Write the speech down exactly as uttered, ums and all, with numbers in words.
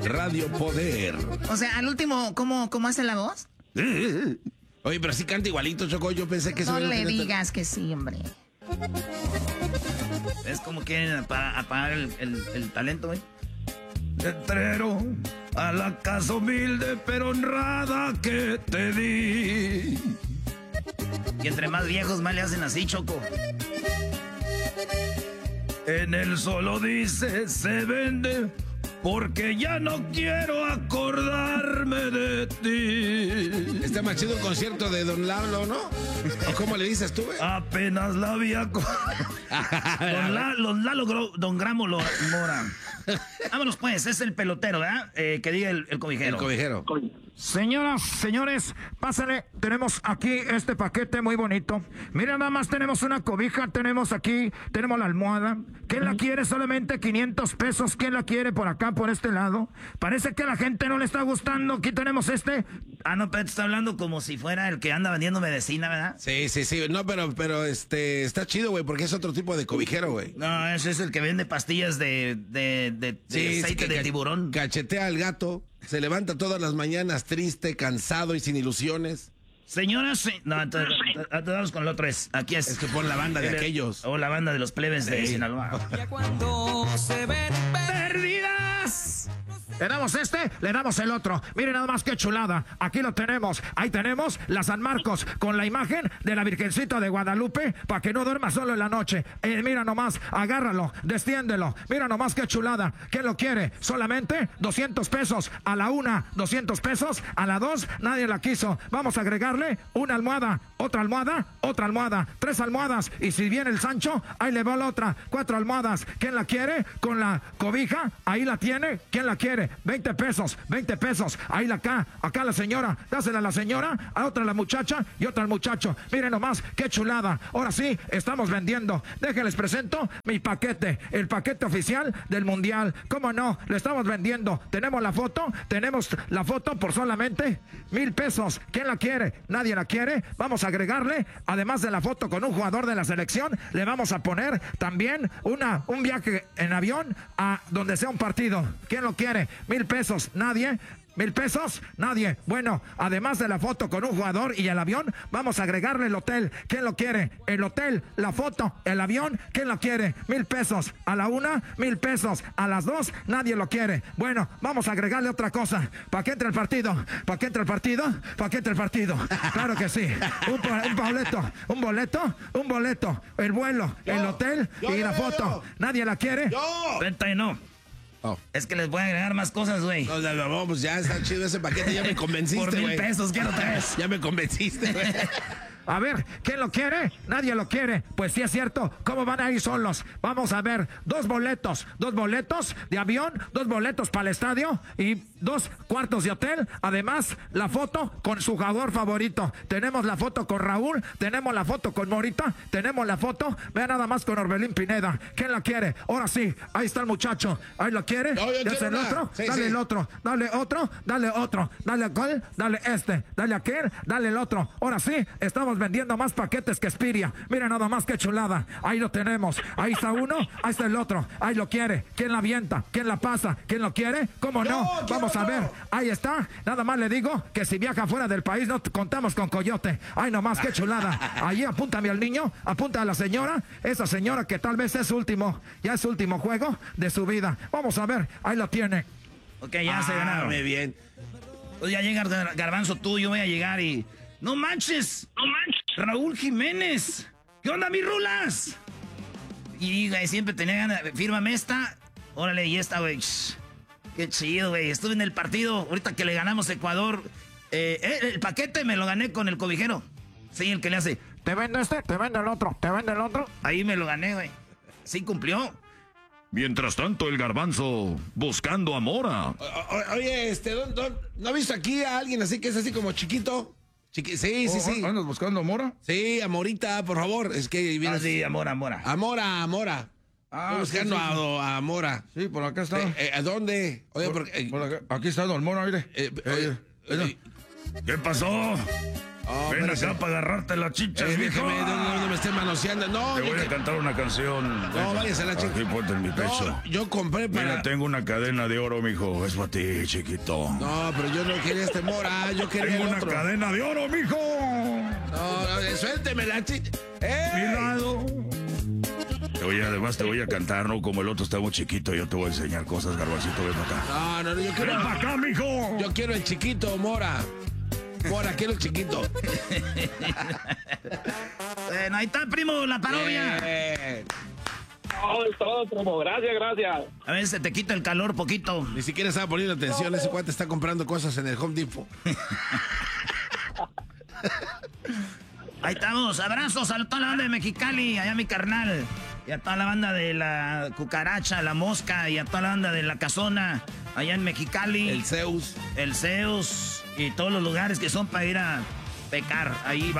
Radio Poder. O sea, al último, ¿cómo, cómo hace la voz? Oye, pero sí canta igualito, Choco. Yo pensé que... No eso le era... digas que sí, hombre. ¿Ves cómo quieren apa- apagar el, el, el talento, güey? Letrero a la casa humilde pero honrada que te di. Y entre más viejos más le hacen así, Choco. En él solo dice se vende porque ya no quiero acordarme de ti. Está más chido el concierto de Don Lalo, ¿no? ¿O cómo le dices tú, güey? Apenas la había... Co- Don, La, Don Lalo Gro- Don Gramo lo, Mora. Vámonos pues, es el pelotero, ¿verdad? Eh, que diga el, el cobijero. El cobijero. Señoras, señores, pásale, tenemos aquí este paquete muy bonito. Mira, nada más tenemos una cobija, tenemos aquí, tenemos la almohada. ¿Quién la quiere? Solamente quinientos pesos. ¿Quién la quiere por acá, por este lado? Parece que a la gente no le está gustando. Aquí tenemos este. Ah, no, pero te está hablando como si fuera el que anda vendiendo medicina, ¿verdad? Sí, sí, sí. No, pero, pero este, está chido, güey, porque es otro tipo de cobijero, güey. No, ese es el que vende pastillas de, de, de, de Sí, aceite sí, que de ca- tiburón. Cachetea al gato, se levanta todas las mañanas triste, cansado y sin ilusiones. Señoras, se- no, entonces, vamos con el otro. Es, aquí es. Es que pon la banda de El- aquellos. O la banda de los plebes de Sí. Sinaloa. Ya cuando se ven ¡Perdidas! Le damos este, le damos el otro. Miren nada más qué chulada. Aquí lo tenemos. Ahí tenemos la San Marcos con la imagen de la Virgencita de Guadalupe para que no duerma solo en la noche. Eh, mira nomás, agárralo, desciéndelo. Mira nomás qué chulada. ¿Quién lo quiere? Solamente doscientos pesos. A la una, doscientos pesos. A la dos, nadie la quiso. Vamos a agregarle una almohada, otra almohada, otra almohada, tres almohadas. Y si viene el Sancho, ahí le va la otra. Cuatro almohadas. ¿Quién la quiere? Con la cobija, ahí la tiene. ¿Quién la quiere? veinte pesos, veinte pesos. Ahí la acá, acá la señora. Dásela a la señora, a otra la muchacha y otra al muchacho. Miren nomás, qué chulada. Ahora sí, estamos vendiendo. Déjenles presento mi paquete, el paquete oficial del Mundial. ¿Cómo no? Lo estamos vendiendo. Tenemos la foto, tenemos la foto por solamente mil pesos. ¿Quién la quiere? Nadie la quiere. Vamos a agregarle, además de la foto con un jugador de la selección, le vamos a poner también una, un viaje en avión a donde sea un partido. ¿Quién lo quiere? Mil pesos, nadie. ¿Mil pesos? Nadie. Bueno, además de la foto con un jugador y el avión, vamos a agregarle el hotel. ¿Quién lo quiere? El hotel, la foto, el avión. ¿Quién lo quiere? Mil pesos. A la una, mil pesos. A las dos, nadie lo quiere. Bueno, vamos a agregarle otra cosa. ¿Para qué entra el partido? ¿Para qué entra el partido? ¿Para qué entra el partido? Claro que sí. Un, un boleto, un boleto, un boleto. El vuelo, Yo, el hotel yo, y yo, la yo, foto. yo. ¿Nadie la quiere? ¡Yo! Venta y no. Oh. Es que les voy a agregar más cosas, güey. No, no, no, vamos, ya está chido ese paquete, ya me convenciste, Por güey. mil pesos, quiero tres. Ya me convenciste, güey. A ver, ¿quién lo quiere? Nadie lo quiere. Pues sí es cierto. ¿Cómo van a ir solos? Vamos a ver, dos boletos, dos boletos de avión, dos boletos para el estadio y dos cuartos de hotel. Además, la foto con su jugador favorito. Tenemos la foto con Raúl, tenemos la foto con Morita, tenemos la foto, vean nada más con Orbelín Pineda. ¿Quién la quiere? Ahora sí, ahí está el muchacho. ¿Ahí lo quiere? No, yo ¿Ya quiero el una. otro? Sí, dale sí. el otro, dale otro, dale otro, dale aquel, dale este, dale aquel, dale el otro. Ahora sí, estamos vendiendo más paquetes que Spiria. Mira nada más que chulada. Ahí lo tenemos. Ahí está uno, ahí está el otro. Ahí lo quiere. ¿Quién la avienta? ¿Quién la pasa? ¿Quién lo quiere? ¿Cómo no? Yo, Vamos quiero a ver. yo. Ahí está. Nada más le digo que si viaja fuera del país no contamos con coyote. Ay, nomás que chulada. Allí apúntame al niño, apunta a la señora. Esa señora que tal vez es su último, ya es su último juego de su vida. Vamos a ver. Ahí lo tiene. Ok, ya se ganaron. Muy bien. Pues ya llega Gar- Garbanzo tú, yo voy a llegar y... ¡No manches! ¡No manches! Raúl Jiménez. ¿Qué onda, mis rulas? Y güey, siempre tenía ganas. Fírmame esta. Órale, y esta, güey. Shh. Qué chido, güey. Estuve en el partido. Ahorita que le ganamos a Ecuador. Eh, eh, el paquete me lo gané con el cobijero. Sí, el que le hace. Te vende este, te vende el otro, te vende el otro. Ahí me lo gané, güey. Sí cumplió. Mientras tanto, el Garbanzo buscando a Mora. O- o- oye, este, ¿dó- dó- ¿no has visto aquí a alguien así que es así como chiquito? Chiqui sí, sí, sí. ¿Andas buscando a Mora? Sí, Amorita, por favor. Es que Ah, vienes... sí, amor, amor. Amora, Amora. Ah, Estoy buscando sí, sí, sí. A, a Amora. Sí, por acá está. Eh, eh, ¿A dónde? Oye, Por- porque... eh, por acá. Aquí está Don Mora, mire. eh, Eh, oye, mira. eh, ¿Qué pasó? Oh, Ven parece- acá para agarrarte las chichas, Eh, mijo. déjame, no, no, no me estés manoseando. No, Te yo voy a que- cantar una canción. No, váyase a la chica. Aquí ponte en mi pecho. No, yo compré para. Mira, tengo una cadena de oro, mijo. Es para ti, chiquito. No, pero yo no quería este mora, yo quería Tengo el una otro. cadena de oro, mijo. No, no, eh, suélteme la chicha. ¡Eh! Cuidado. Oye, además te voy a cantar, ¿no? Como el otro está muy chiquito, yo te voy a enseñar cosas, Garbancito, ven para acá. No, no, no, yo ¡Ven quiero. para acá, mijo! Yo quiero el chiquito, mora. Mora, quiero el chiquito. Bueno, ahí está, primo, la parodia. Eh, No, es todo, primo. Gracias, gracias. A ver, se te quita el calor poquito. Ni siquiera estaba poniendo atención, ese cuate está comprando cosas en el Home Depot. Ahí estamos, abrazos a toda la banda de Mexicali, allá mi carnal. Y a toda la banda de la Cucaracha, la Mosca, y a toda la banda de la Casona, allá en Mexicali. El Zeus. El Zeus, y todos los lugares que son para ir a pecar. Ahí